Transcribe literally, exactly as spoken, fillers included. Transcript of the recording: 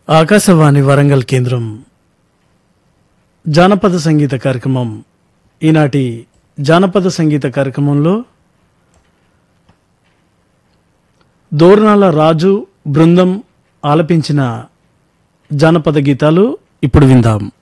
ఆకాశవాణి వరంగల్ కేంద్రం జానపద సంగీత కార్యక్రమం. ఈనాటి జానపద సంగీత కార్యక్రమంలో దోర్నాల రాజు బృందం ఆలపించిన జానపద గీతాలు ఇప్పుడు విందాం.